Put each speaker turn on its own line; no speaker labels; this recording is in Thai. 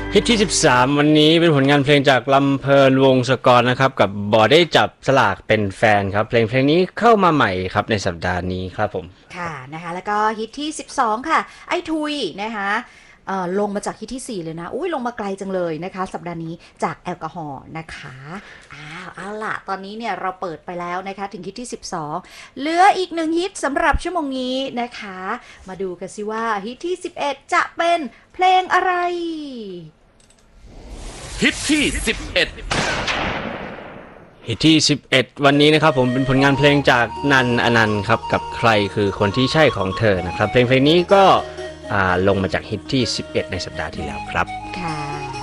ฮิตที่13วันนี้เป็นผลงานเพลงจากลำเพลินวงศกรนะครับกับบ่ได้จับสลากเป็นแฟนครับเพลงนี้เข้ามาใหม่ครับในสัปดาห์นี้ครับผม
ค่ะนะคะแล้วก็ฮิตที่12ค่ะไอทุยนะคะลงมาจากฮิตที่4เลยนะอุ้ยลงมาไกลจังเลยนะคะสัปดาห์นี้จากแอลกอฮอล์นะคะเอาล่ะตอนนี้เนี่ยเราเปิดไปแล้วนะคะถึงฮิตที่12เหลืออีก1ฮิตสำหรับชั่วโมงนี้นะคะมาดูกันสิว่าฮิตที่11จะเป็นเพลงอะไร
ฮิตที่11
ฮิตที่11วันนี้นะครับผมเป็นผลงานเพลงจากนันอนันต์ครับกับใครคือคนที่ใช่ของเธอนะครับเพลงนี้ก็ลงมาจากฮิตที่11ในสัปดาห์ที่แล้วครับ
ค่ะ